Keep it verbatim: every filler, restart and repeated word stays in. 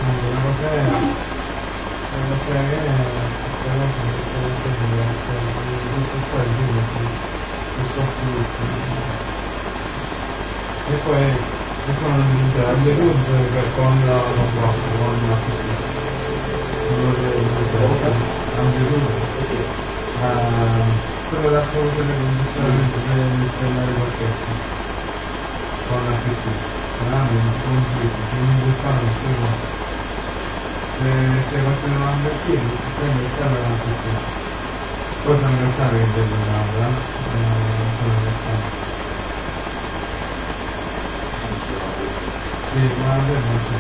una cosa è una cosa è però semplicemente diversa questo qua è giù su software e poi e poi non mi interessa con la non posso con la non quello da solo delle condizioni deve installare qualcosa con la P C non mi conflitto se mi buttano in quello se se qualcuno non ha il sistema installa la P C cosa non sa che deve andare sì ma non c'è